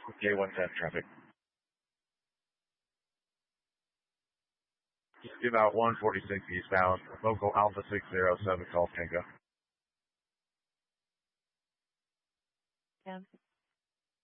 K110 traffic. Give out 146 eastbound, local Alpha 607 Golf Tango. Yeah.